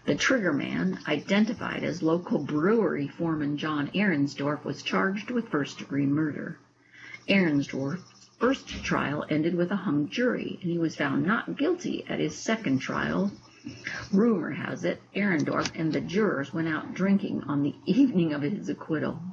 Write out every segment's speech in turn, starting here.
The triggerman, identified as local brewery foreman John Ahrensdorf, was charged with first-degree murder. Ahrensdorf's first trial ended with a hung jury, and he was found not guilty at his second trial. Rumor has it, Ahrensdorf and the jurors went out drinking on the evening of his acquittal.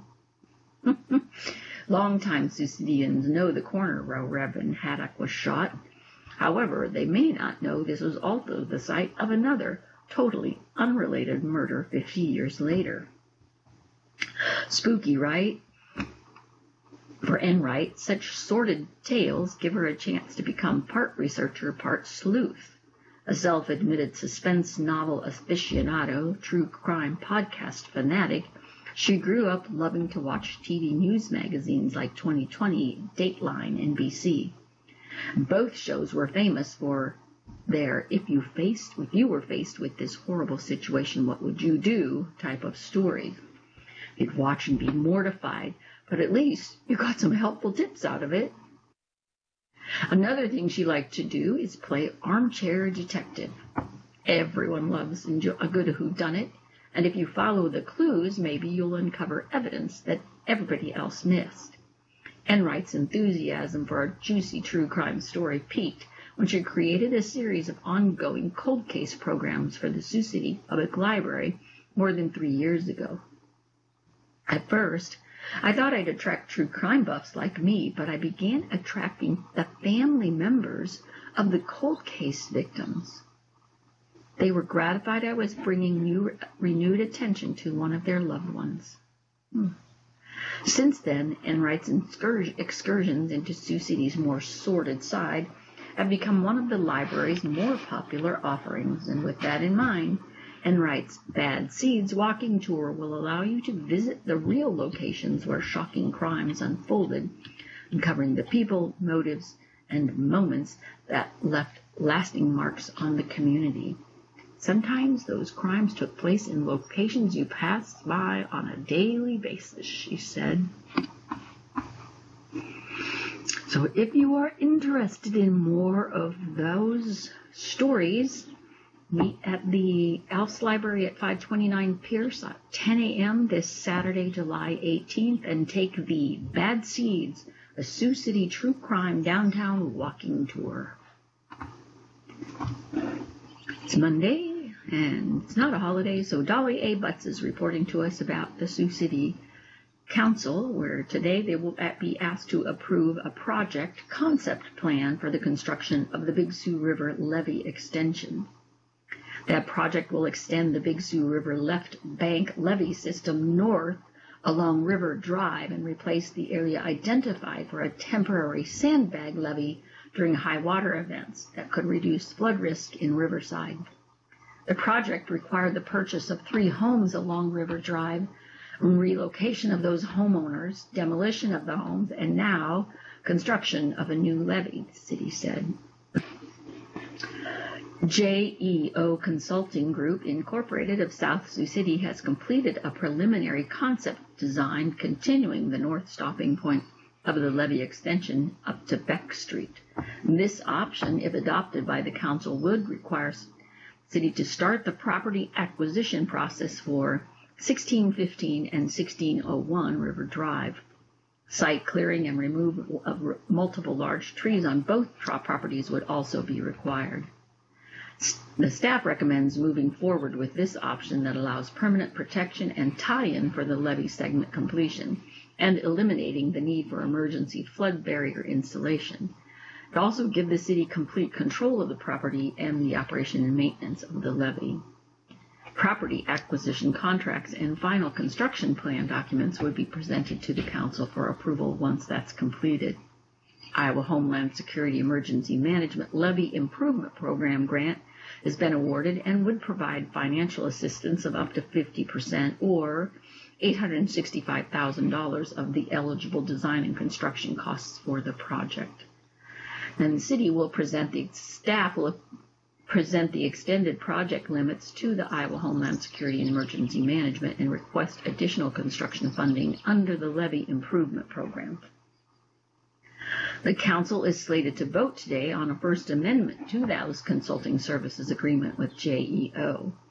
Longtime Suicidians know the corner where Reverend Haddock was shot. However, they may not know this was also the site of another, totally unrelated murder 50 years later. Spooky, right? For Enright, such sordid tales give her a chance to become part researcher, part sleuth. A self-admitted suspense novel aficionado, true crime podcast fanatic, she grew up loving to watch TV news magazines like 2020, Dateline, NBC. Both shows were famous for their if you were faced with this horrible situation, what would you do type of story. You'd watch and be mortified, but at least you got some helpful tips out of it. Another thing she liked to do is play armchair detective. Everyone loves a good whodunit, and if you follow the clues, maybe you'll uncover evidence that everybody else missed. Enright's enthusiasm for a juicy true crime story peaked when she created a series of ongoing cold case programs for the Sioux City Public Library more than 3 years ago. At first, I thought I'd attract true crime buffs like me, but I began attracting the family members of the cold case victims. They were gratified I was bringing renewed attention to one of their loved ones. Since then, Enright's excursions into Sioux City's more sordid side have become one of the library's more popular offerings, and with that in mind, Enright's Bad Seeds walking tour will allow you to visit the real locations where shocking crimes unfolded, uncovering the people, motives, and moments that left lasting marks on the community. Sometimes those crimes took place in locations you passed by on a daily basis, she said. So if you are interested in more of those stories, meet at the Alf's Library at 529 Pierce at 10 a.m. this Saturday, July 18th, and take the Bad Seeds, a Sioux City true crime downtown walking tour. It's Monday, and it's not a holiday, so Dolly A. Butts is reporting to us about the Sioux City Council, where today they will be asked to approve a project concept plan for the construction of the Big Sioux River levee extension. That project will extend the Big Sioux River left bank levee system north along River Drive and replace the area identified for a temporary sandbag levee during high water events that could reduce flood risk in Riverside. The project required the purchase of 3 homes along River Drive, relocation of those homeowners, demolition of the homes, and now construction of a new levee, the city said. JEO Consulting Group, Incorporated of South Sioux City, has completed a preliminary concept design continuing the north stopping point of the levee extension up to Beck Street. This option, if adopted by the council, would require the city to start the property acquisition process for 1615 and 1601 River Drive. Site clearing and removal of multiple large trees on both properties would also be required. The staff recommends moving forward with this option that allows permanent protection and tie-in for the levee segment completion and eliminating the need for emergency flood barrier installation. It also gives the city complete control of the property and the operation and maintenance of the levee. Property acquisition contracts and final construction plan documents would be presented to the council for approval once that's completed. Iowa Homeland Security Emergency Management Levee Improvement Program grant has been awarded and would provide financial assistance of up to 50% or $865,000 of the eligible design and construction costs for the project. Then the city will staff will present the extended project limits to the Iowa Homeland Security and Emergency Management and request additional construction funding under the Levee Improvement Program. The council is slated to vote today on a First Amendment to those consulting services agreement with JEO.